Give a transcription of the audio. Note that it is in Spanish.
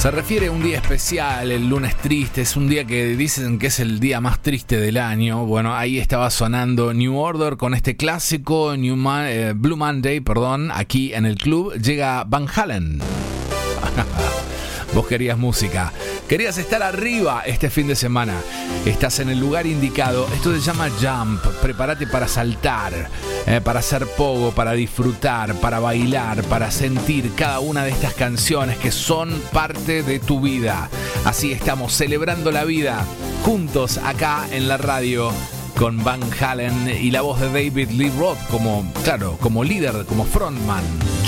Se refiere a un día especial, el lunes triste, es un día que dicen que es el día más triste del año. Bueno, ahí estaba sonando New Order con este clásico Blue Monday, aquí en el club. Llega Van Halen. Vos querías música, querías estar arriba este fin de semana. Estás en el lugar indicado. Esto se llama Jump. Prepárate para saltar, para hacer pogo, para disfrutar, para bailar, para sentir cada una de estas canciones que son parte de tu vida. Así estamos celebrando la vida juntos acá en la radio con Van Halen y la voz de David Lee Roth como líder, como frontman.